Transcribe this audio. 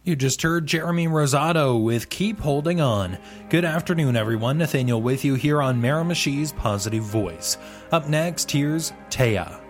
You just heard Jeremy Rosado with Keep Holding On. Good afternoon, everyone. Nathaniel with you here on Miramichi's Positive Voice. Up next, here's Taya.